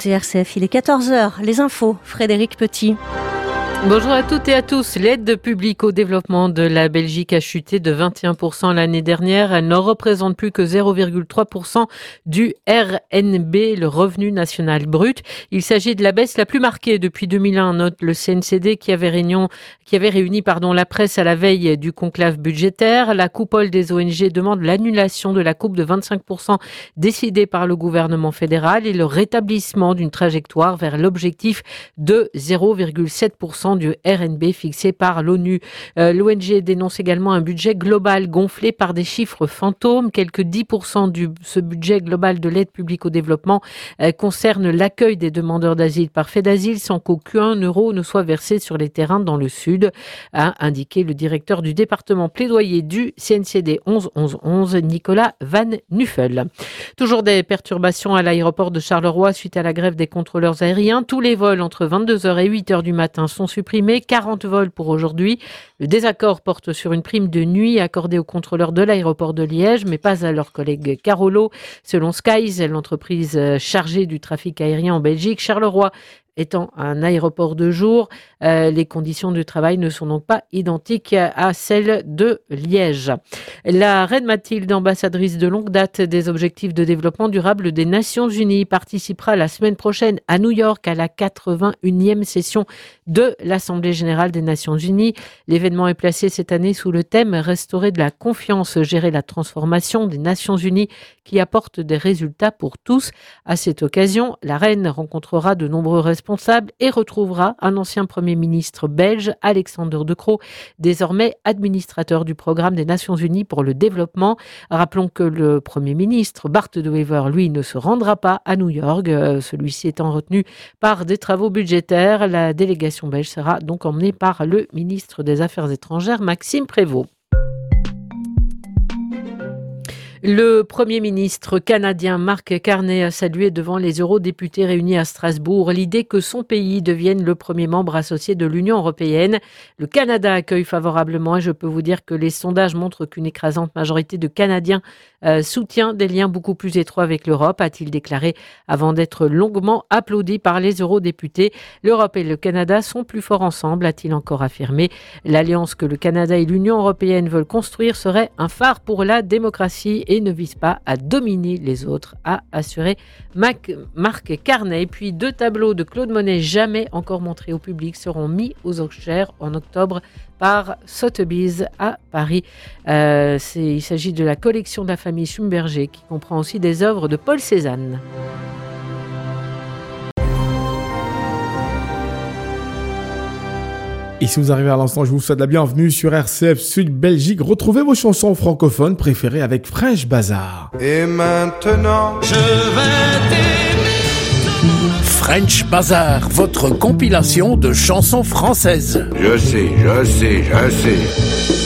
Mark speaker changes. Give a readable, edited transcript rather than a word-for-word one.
Speaker 1: RCF, il est 14h. Les infos, Frédéric Petit.
Speaker 2: Bonjour à toutes et à tous. L'aide publique au développement de la Belgique a chuté de 21% l'année dernière. Elle ne représente plus que 0,3% du RNB, le revenu national brut. Il s'agit de la baisse la plus marquée depuis 2001, note le CNCD qui avait réuni la presse à la veille du conclave budgétaire. La coupole des ONG demande l'annulation de la coupe de 25% décidée par le gouvernement fédéral et le rétablissement d'une trajectoire vers l'objectif de 0,7% du RNB fixé par l'ONU. L'ONG dénonce également un budget global gonflé par des chiffres fantômes. Quelques 10% de ce budget global de l'aide publique au développement concerne l'accueil des demandeurs d'asile par fait d'asile sans qu'aucun euro ne soit versé sur les terrains dans le sud, a indiqué le directeur du département plaidoyer du CNCD 11-11-11, Nicolas Van Nuffel. Toujours des perturbations à l'aéroport de Charleroi suite à la grève des contrôleurs aériens. Tous les vols entre 22h et 8h du matin sont supprimés. 40 vols pour aujourd'hui. Le désaccord porte sur une prime de nuit accordée aux contrôleurs de l'aéroport de Liège, mais pas à leur collègue Carolo. Selon Skies, l'entreprise chargée du trafic aérien en Belgique, Charleroi étant un aéroport de jour, les conditions de travail ne sont donc pas identiques à celles de Liège. La reine Mathilde, ambassadrice de longue date des objectifs de développement durable des Nations Unies, participera la semaine prochaine à New York à la 81e session de l'Assemblée générale des Nations Unies. L'événement est placé cette année sous le thème « Restaurer de la confiance, gérer la transformation des Nations Unies qui apporte des résultats pour tous ». À cette occasion, la reine rencontrera de nombreux responsables et retrouvera un ancien Premier ministre belge, Alexander De Croo, désormais administrateur du programme des Nations Unies pour le développement. Rappelons que le Premier ministre, Bart De Wever, lui, ne se rendra pas à New York, celui-ci étant retenu par des travaux budgétaires. La délégation belge sera donc emmenée par le ministre des Affaires étrangères, Maxime Prévost. Le Premier ministre canadien Mark Carney a salué devant les eurodéputés réunis à Strasbourg l'idée que son pays devienne le premier membre associé de l'Union européenne. Le Canada accueille favorablement et je peux vous dire que les sondages montrent qu'une écrasante majorité de Canadiens soutient des liens beaucoup plus étroits avec l'Europe, a-t-il déclaré avant d'être longuement applaudi par les eurodéputés. L'Europe et le Canada sont plus forts ensemble, a-t-il encore affirmé. L'alliance que le Canada et l'Union européenne veulent construire serait un phare pour la démocratie et ne vise pas à dominer les autres, a assuré Mark Carney. Puis 2 tableaux de Claude Monet jamais encore montrés au public seront mis aux enchères en octobre par Sotheby's à Paris. Il s'agit de la collection de la famille Schumberger qui comprend aussi des œuvres de Paul Cézanne.
Speaker 3: Et si vous arrivez à l'instant, je vous souhaite la bienvenue sur RCF Sud Belgique. Retrouvez vos chansons francophones préférées avec French Bazar.
Speaker 4: Et maintenant, je vais t'aimer.
Speaker 5: French Bazar, votre compilation de chansons françaises.
Speaker 4: Je sais.